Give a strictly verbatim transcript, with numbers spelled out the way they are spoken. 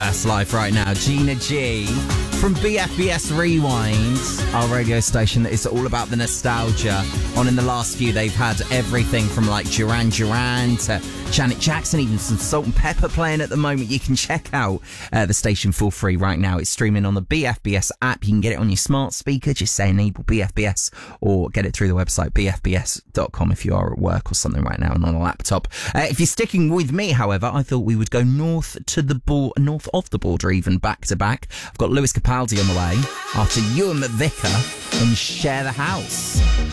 That's live right now. Gina G from B F B S Rewind, our radio station that is all about the nostalgia. On in the last few, they've had everything from like Duran Duran to Janet Jackson, even some Salt and Pepper playing at the moment. You can check out uh, the station for free right now. It's streaming on the B F B S app. You can get it on your smart speaker. Just say enable B F B S or get it through the website b f b s dot com if you are at work or something right now and on a laptop. Uh, if you're sticking with me, however, I thought we would go north to the bo- north of the border, even back to back. I've got Lewis Capaldi on the way after Ewan McVicker and Share the House.